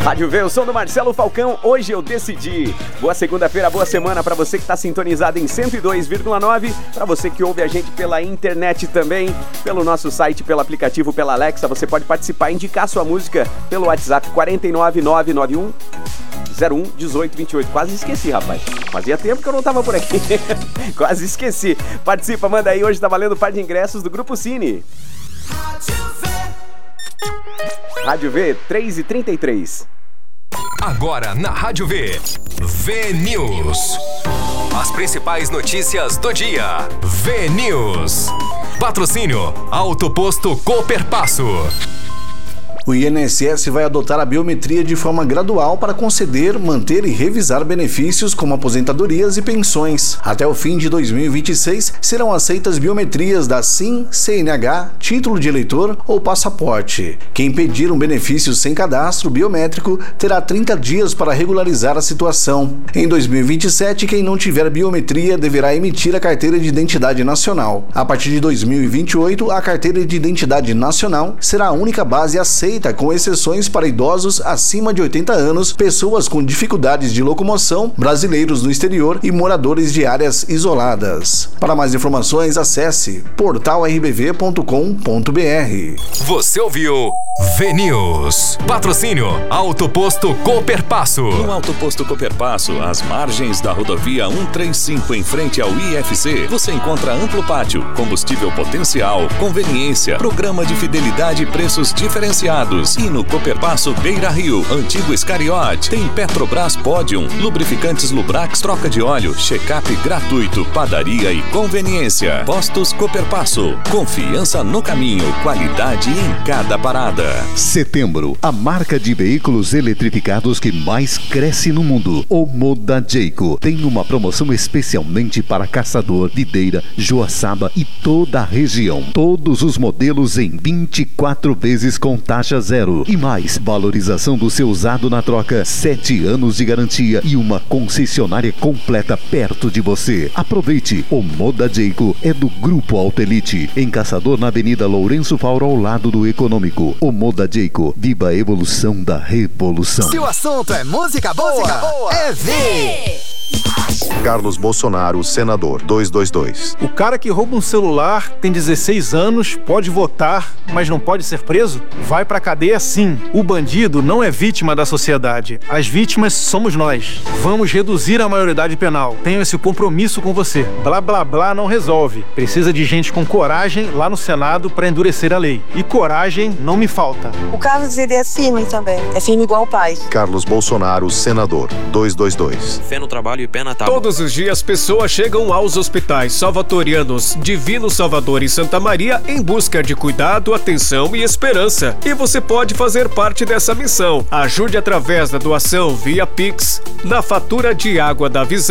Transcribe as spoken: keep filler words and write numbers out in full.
Rádio V, o som do Marcelo Falcão, hoje eu decidi. Boa segunda-feira, boa semana para você que está sintonizado em cento e dois vírgula nove, para você que ouve a gente pela internet também, pelo nosso site, pelo aplicativo, pela Alexa. Você pode participar e indicar sua música pelo WhatsApp quatro nove nove nove um zero um um oito dois oito. Quase esqueci, rapaz. Fazia tempo que eu não tava por aqui. Quase esqueci. Participa, manda aí. Hoje tá valendo um par de ingressos do Grupo Cine. Rádio V, três e trinta e três. Agora na Rádio V, V News. As principais notícias do dia. V News. Patrocínio Auto Posto Cooperpasso. O I N S S vai adotar a biometria de forma gradual para conceder, manter e revisar benefícios como aposentadorias e pensões. Até o fim de dois mil e vinte e seis, serão aceitas biometrias da SIM, C N H, título de eleitor ou passaporte. Quem pedir um benefício sem cadastro biométrico terá trinta dias para regularizar a situação. Em dois mil e vinte e sete, quem não tiver biometria deverá emitir a carteira de identidade nacional. A partir de dois mil e vinte e oito, a carteira de identidade nacional será a única base aceita, com exceções para idosos acima de oitenta anos, pessoas com dificuldades de locomoção, brasileiros no exterior e moradores de áreas isoladas. Para mais informações, acesse portal r b v ponto com ponto b r. Você ouviu V News. Patrocínio Auto Posto Cooperpasso. No Auto Posto Cooperpasso, às margens da rodovia cento e trinta e cinco, em frente ao I F C, você encontra amplo pátio, combustível potencial, conveniência, programa de fidelidade e preços diferenciados. E no Cooperpasso Beira Rio, antigo Scariot, tem Petrobras Podium, lubrificantes Lubrax, troca de óleo, check-up gratuito, padaria e conveniência. Postos Cooperpasso, confiança no caminho, qualidade em cada parada. Setembro, a marca de veículos eletrificados que mais cresce no mundo, o Moda Jayco, tem uma promoção especialmente para Caçador, Videira, Joaçaba e toda a região. Todos os modelos em vinte e quatro vezes com taxa zero. E mais, valorização do seu usado na troca, sete anos de garantia e uma concessionária completa perto de você. Aproveite, o Moda Jayco é do Grupo Autelite, em Caçador, na Avenida Lourenço Fauro, ao lado do Econômico. O Moda Jayco, viva a evolução da revolução. Se o assunto é música boa, música boa. É V. Carlos Bolsonaro, senador, duzentos e vinte e dois. O cara que rouba um celular, tem dezesseis anos, pode votar, mas não pode ser preso? Vai pra cadeia sim. O bandido não é vítima da sociedade. As vítimas somos nós. Vamos reduzir a maioridade penal. Tenho esse compromisso com você. Blá blá blá não resolve. Precisa de gente com coragem lá no Senado pra endurecer a lei. E coragem não me falta. O Carlos, ele é firme também. É firme igual o pai. Carlos Bolsonaro, senador, duzentos e vinte e dois. Fé no trabalho e pé na tábua. Todos os dias pessoas chegam aos hospitais salvatorianos Divino Salvador e Santa Maria em busca de cuidado, atenção e esperança. E você pode fazer parte dessa missão. Ajude através da doação via Pix na fatura de água da Visão.